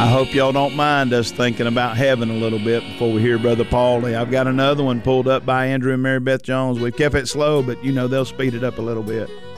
I hope y'all don't mind us thinking about heaven a little bit before we hear Brother Paulie. I've got another one pulled up by Andrew and Mary Beth Jones. We've kept it slow, but, they'll speed it up a little bit.